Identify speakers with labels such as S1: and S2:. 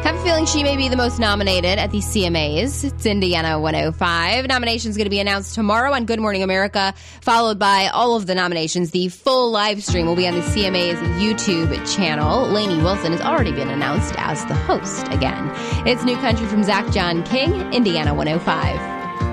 S1: Have a feeling she may be the most nominated at the CMAs. It's Indiana 105. Nominations going to be announced tomorrow on Good Morning America, followed by all of the nominations. The full live stream will be on the CMA's YouTube channel. Lainey Wilson has already been announced as the host again. It's New Country from Zach John King, Indiana 105.